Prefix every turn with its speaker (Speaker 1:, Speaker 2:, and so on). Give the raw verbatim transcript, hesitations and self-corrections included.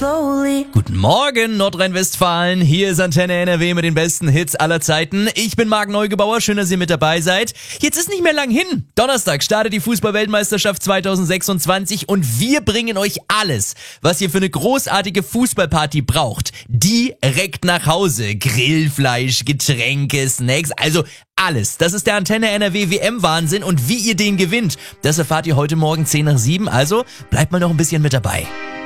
Speaker 1: Guten Morgen, Nordrhein-Westfalen. Hier ist Antenne N R W mit den besten Hits aller Zeiten. Ich bin Marc Neugebauer, schön, dass ihr mit dabei seid. Jetzt ist nicht mehr lang hin. Donnerstag startet die Fußball-Weltmeisterschaft zwanzig sechsundzwanzig und wir bringen euch alles, was ihr für eine großartige Fußballparty braucht, direkt nach Hause. Grillfleisch, Getränke, Snacks, also alles. Das ist der Antenne N R W W M-Wahnsinn und wie ihr den gewinnt, das erfahrt ihr heute Morgen zehn nach sieben. Also bleibt mal noch ein bisschen mit dabei.